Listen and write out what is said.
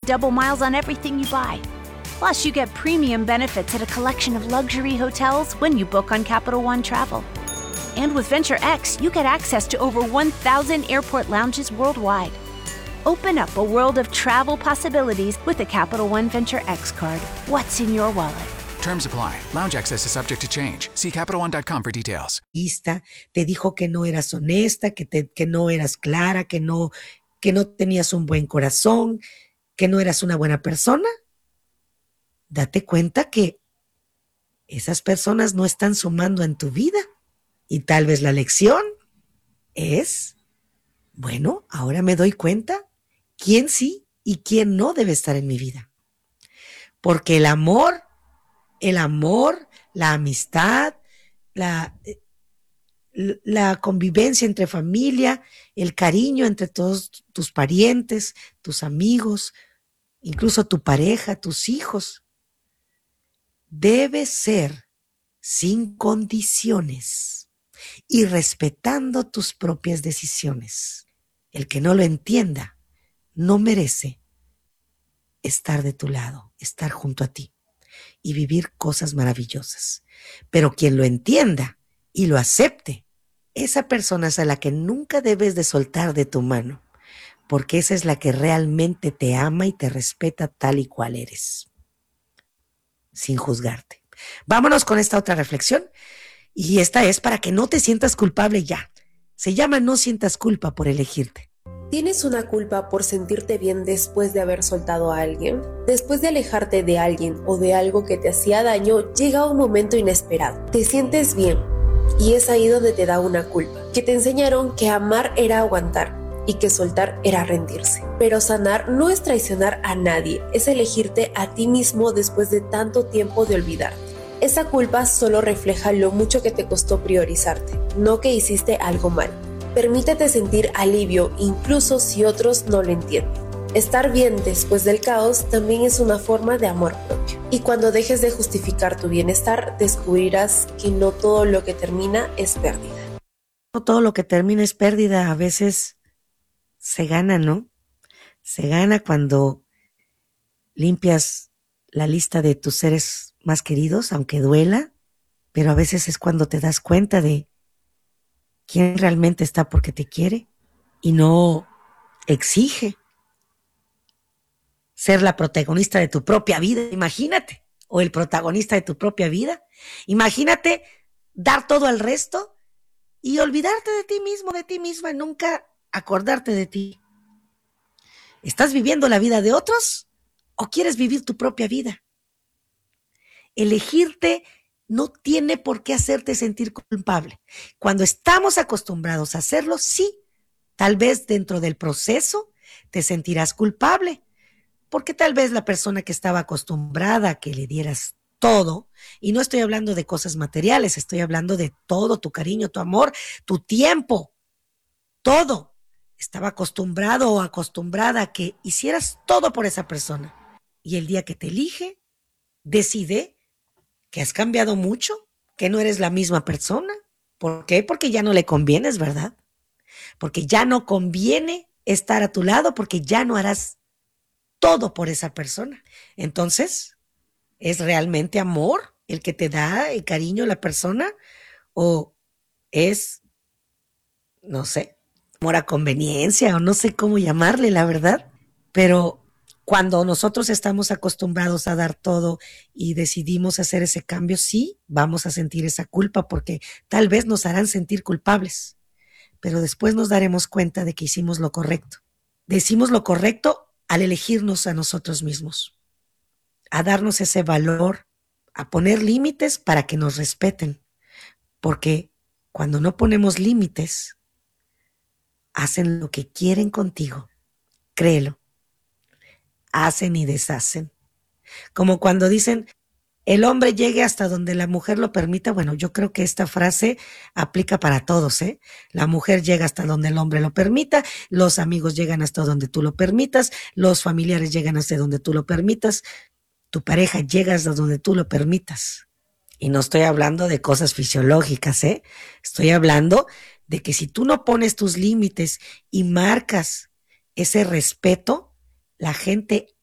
double miles on everything you buy. Plus, you get premium benefits at a collection of luxury hotels when you book on Capital One Travel. And with Venture X, you get access to over 1,000 airport lounges worldwide. Open up a world of travel possibilities with the Capital One Venture X card. What's in your wallet? Terms apply. Lounge access is subject to change. See CapitalOne.com for details. Te dijo que no eras honesta, que no eras clara, que no tenías un buen corazón, que no eras una buena persona. Date cuenta que esas personas no están sumando en tu vida. Y tal vez la lección es, bueno, ahora me doy cuenta quién sí y quién no debe estar en mi vida. Porque el amor, la amistad, la convivencia entre familia, el cariño entre todos tus parientes, tus amigos, incluso tu pareja, tus hijos, debe ser sin condiciones y respetando tus propias decisiones. El que no lo entienda no merece estar de tu lado, estar junto a ti y vivir cosas maravillosas. Pero quien lo entienda y lo acepte, esa persona es a la que nunca debes de soltar de tu mano, porque esa es la que realmente te ama y te respeta tal y cual eres, sin juzgarte. Vámonos con esta otra reflexión, y esta es para que no te sientas culpable ya. Se llama No sientas culpa por elegirte. ¿Tienes una culpa por sentirte bien después de haber soltado a alguien? Después de alejarte de alguien o de algo que te hacía daño, llega un momento inesperado. Te sientes bien y es ahí donde te da una culpa, que te enseñaron que amar era aguantar y que soltar era rendirse. Pero sanar no es traicionar a nadie, es elegirte a ti mismo después de tanto tiempo de olvidarte. Esa culpa solo refleja lo mucho que te costó priorizarte, no que hiciste algo mal. Permítete sentir alivio incluso si otros no lo entienden. Estar bien después del caos también es una forma de amor propio. Y cuando dejes de justificar tu bienestar, descubrirás que no todo lo que termina es pérdida. No todo lo que termina es pérdida, a veces se gana, ¿no? Se gana cuando limpias la lista de tus seres más queridos, aunque duela, pero a veces es cuando te das cuenta de quién realmente está porque te quiere y no exige ser la protagonista de tu propia vida, imagínate, o el protagonista de tu propia vida. Imagínate dar todo al resto y olvidarte de ti mismo, de ti misma, nunca acordarte de ti. ¿Estás viviendo la vida de otros o quieres vivir tu propia vida? Elegirte no tiene por qué hacerte sentir culpable. Cuando estamos acostumbrados a hacerlo, sí, tal vez dentro del proceso te sentirás culpable, porque tal vez la persona que estaba acostumbrada a que le dieras todo, y no estoy hablando de cosas materiales, estoy hablando de todo, tu cariño, tu amor, tu tiempo, todo, estaba acostumbrado o acostumbrada a que hicieras todo por esa persona. Y el día que te elige, decide que has cambiado mucho, que no eres la misma persona. ¿Por qué? Porque ya no le convienes, ¿verdad? Porque ya no conviene estar a tu lado, porque ya no harás todo por esa persona. Entonces, ¿es realmente amor el que te da el cariño a la persona? ¿O es, no sé, amor a conveniencia o no sé cómo llamarle, la verdad? Pero cuando nosotros estamos acostumbrados a dar todo y decidimos hacer ese cambio, sí, vamos a sentir esa culpa porque tal vez nos harán sentir culpables, pero después nos daremos cuenta de que hicimos lo correcto. Decimos lo correcto al elegirnos a nosotros mismos, a darnos ese valor, a poner límites para que nos respeten, porque cuando no ponemos límites, hacen lo que quieren contigo, créelo. Hacen y deshacen. Como cuando dicen, el hombre llegue hasta donde la mujer lo permita. Bueno, yo creo que esta frase aplica para todos, ¿eh? La mujer llega hasta donde el hombre lo permita, los amigos llegan hasta donde tú lo permitas, los familiares llegan hasta donde tú lo permitas, tu pareja llega hasta donde tú lo permitas. Y no estoy hablando de cosas fisiológicas, ¿eh? Estoy hablando de que si tú no pones tus límites y marcas ese respeto, la gente